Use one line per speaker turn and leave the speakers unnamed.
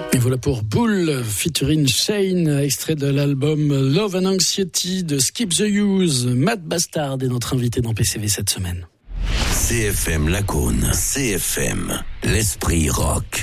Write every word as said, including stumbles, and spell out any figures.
Et voilà pour Bull featuring Shane, extrait de l'album Love and Anxiety de Skip the Use. Matt Bastard est notre invité dans P C V cette semaine.
C F M Lacaune, C F M, l'esprit rock.